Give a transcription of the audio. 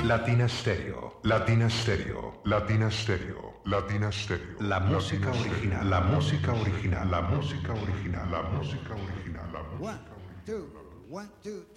Latina Stereo, Latina Stereo, Latina Stereo, Latina Stereo. La música original, la música original, la música original, la música original, la música original. 1, 2, 1, 2, 3.